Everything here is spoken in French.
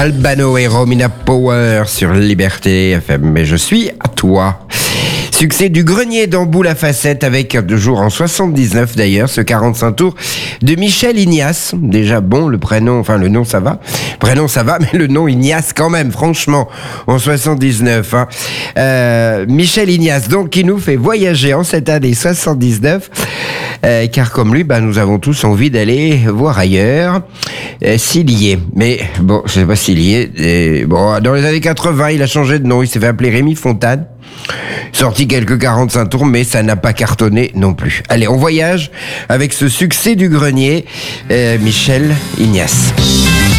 Albano et Romina Power sur Liberté FM. Mais je suis à toi. Succès du Grenier d'Amboul à Facette avec de jour en 79 d'ailleurs, ce 45 tours de Michel Ignace. Déjà bon, le prénom, enfin le nom ça va. Le prénom ça va, mais le nom Ignace quand même, franchement, en 79. Michel Ignace, donc, qui nous fait voyager en cette année 79. Car comme lui, nous avons tous envie d'aller voir ailleurs, s'il y est. Mais bon, je sais pas s'il y est. Bon, dans les années 80, il a changé de nom, il s'est fait appeler Rémi Fontane. Sorti quelques 45 tours, mais ça n'a pas cartonné non plus. Allez, on voyage avec ce succès du Grenier, Michel Ignace.